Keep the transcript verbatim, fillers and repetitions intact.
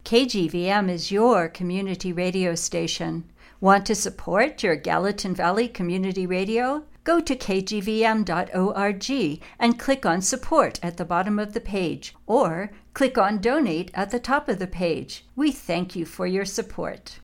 K G V M is your community radio station. Want to support your Gallatin Valley Community Radio? Go to k g v m dot org and click on Support at the bottom of the page, or click on Donate at the top of the page. We thank you for your support.